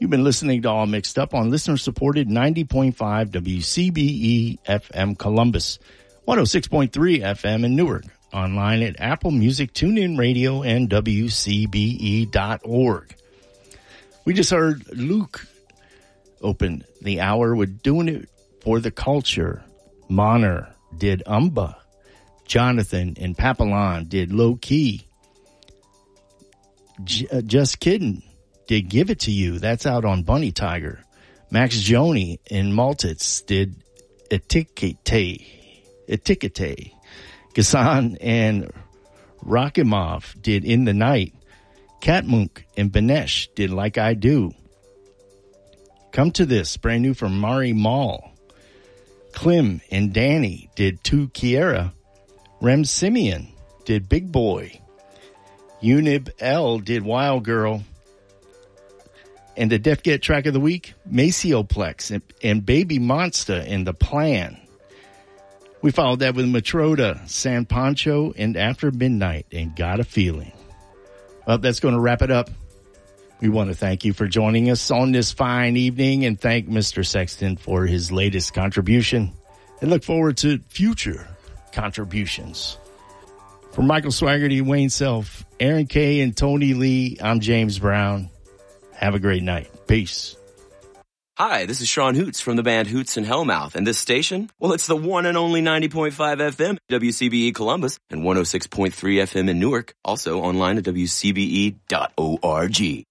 You've been listening to All Mixed Up on listener-supported 90.5 WCBE FM Columbus, 106.3 FM in Newark, online at Apple Music, TuneIn Radio, and WCBE.org. We just heard Luke open the hour with Doing It for the Culture. Monner did Umba. Jonathan and Papillon did Low Key. Just Kidding did Give It to You. That's out on Bunny Tiger. Max Joni and Maltitz did Etiquette. Gassan and Rakimov did In the Night. Katmunk and Benesh did Like I Do. Come to This, brand new from Mari Mall. Clem and Danny did Tu Kiera. Rem Simeon did Big Boy. Unib L did Wild Girl. And the Def Get track of the week, Macioplex and Baby Monster in The Plan. We followed that with Matroda, San Pancho, and After Midnight, and Got a Feeling. Well, that's going to wrap it up. We want to thank you for joining us on this fine evening and thank Mr. Sexton for his latest contribution and look forward to future contributions. For Michael Swaggerty, Wayne Self, Aaron Kay, and Tony Lee, I'm James Brown. Have a great night. Peace. Hi, this is Sean Hoots from the band Hoots and Hellmouth. And this station? Well, it's the one and only 90.5 FM, WCBE Columbus, and 106.3 FM in Newark. Also online at WCBE.org.